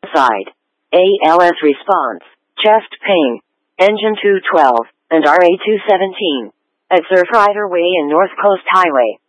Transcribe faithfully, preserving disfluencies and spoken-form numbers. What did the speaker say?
side. A L S response, chest pain, engine two twelve, and R A two seventeen. At Surfrider Way and North Coast Highway.